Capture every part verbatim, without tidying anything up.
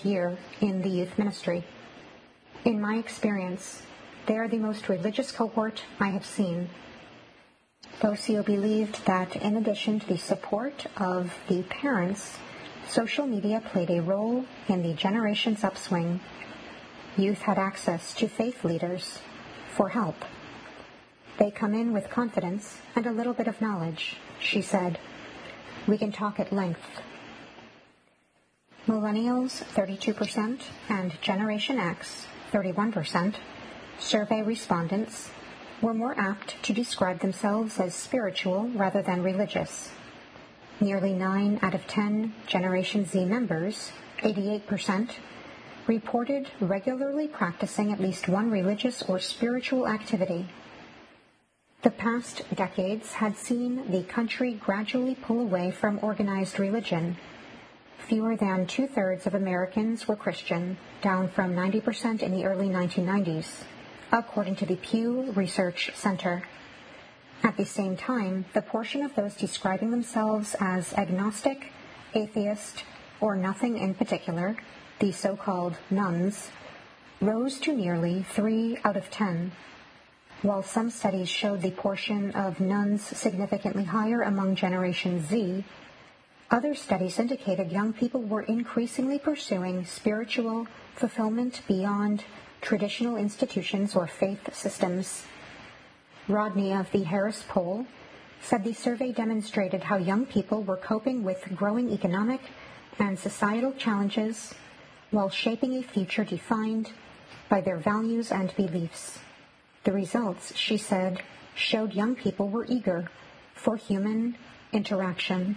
fourth year in the youth ministry. In my experience, they are the most religious cohort I have seen. Bocio believed that in addition to the support of the parents, social media played a role in the generation's upswing. Youth had access to faith leaders for help. They come in with confidence and a little bit of knowledge, she said. We can talk at length. Millennials, thirty-two percent, and Generation X, thirty-one percent, survey respondents were more apt to describe themselves as spiritual rather than religious. Nearly nine out of ten Generation Z members, eighty-eight percent, reported regularly practicing at least one religious or spiritual activity. The past decades had seen the country gradually pull away from organized religion. Fewer than two-thirds of Americans were Christian, down from ninety percent in the early nineteen nineties, according to the Pew Research Center. At the same time, the portion of those describing themselves as agnostic, atheist, or nothing in particular, the so-called nones, rose to nearly three out of ten. While some studies showed the portion of nones significantly higher among Generation Z, other studies indicated young people were increasingly pursuing spiritual fulfillment beyond traditional institutions or faith systems. Rodney of the Harris Poll said the survey demonstrated how young people were coping with growing economic and societal challenges while shaping a future defined by their values and beliefs. The results, she said, showed young people were eager for human interaction.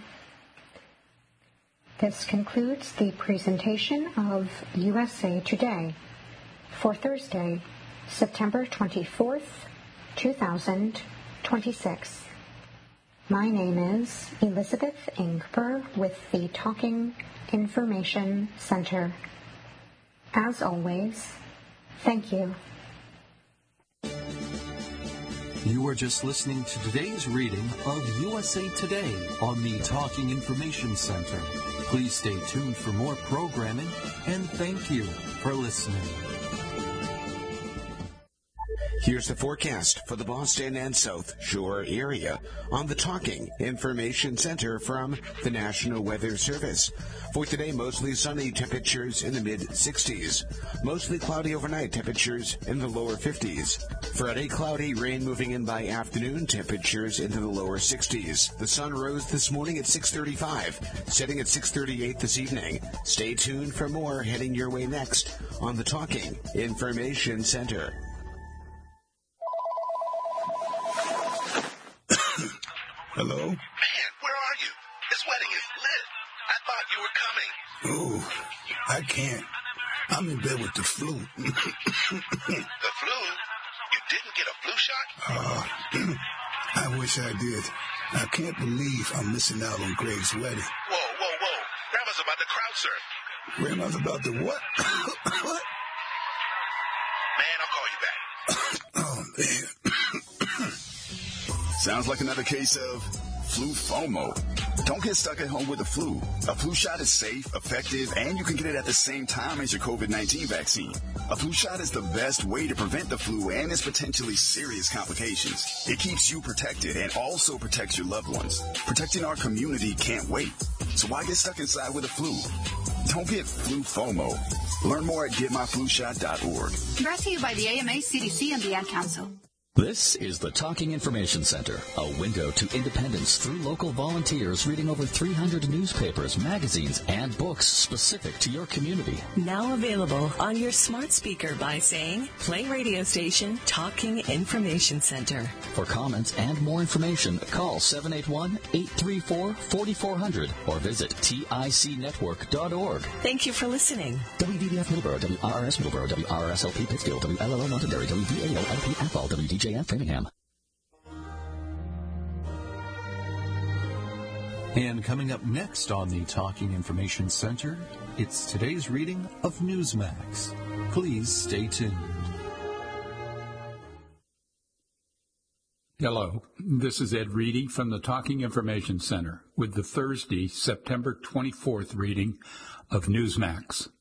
This concludes the presentation of U S A Today for Thursday, September twenty-fourth, two thousand twenty-six. My name is Elizabeth Ingber with the Talking Information Center. As always, thank you. You are just listening to today's reading of U S A Today on the Talking Information Center. Please stay tuned for more programming, and thank you for listening. Here's the forecast for the Boston and South Shore area on the Talking Information Center from the National Weather Service. For today, mostly sunny, temperatures in the mid-sixties. Mostly cloudy overnight, temperatures in the lower fifties. Friday, cloudy, rain moving in by afternoon, temperatures into the lower sixties. The sun rose this morning at six thirty-five, setting at six thirty-eight this evening. Stay tuned for more heading your way next on the Talking Information Center. Hello? Man, where are you? This wedding is lit. I thought you were coming. Oh, I can't. I'm in bed with the flu. The flu? You didn't get a flu shot? Uh, I wish I did. I can't believe I'm missing out on Greg's wedding. Whoa, whoa, whoa. Grandma's about to crowd surf. Grandma's about to what? What? Man, I'll call you back. Oh, man. Sounds like another case of flu FOMO. Don't get stuck at home with the flu. A flu shot is safe, effective, and you can get it at the same time as your covid nineteen vaccine. A flu shot is the best way to prevent the flu and its potentially serious complications. It keeps you protected and also protects your loved ones. Protecting our community can't wait. So why get stuck inside with the flu? Don't get flu FOMO. Learn more at get my flu shot dot org. Brought to you by the A M A, C D C, and the Ad Council. This is the Talking Information Center, a window to independence through local volunteers reading over three hundred newspapers, magazines, and books specific to your community. Now available on your smart speaker by saying, play radio station Talking Information Center. For comments and more information, call seven eight one, eight three four, four four zero zero or visit tic network dot org. Thank you for listening. W D D F Middleborough, W R R S Middleborough, W R R S L P Pittsfield, W L L O Londonderry, W D A O L P Athol, W D J F Framingham. And coming up next on the Talking Information Center, it's today's reading of Newsmax. Please stay tuned. Hello, this is Ed Reedy from the Talking Information Center with the Thursday, September twenty-fourth reading of Newsmax.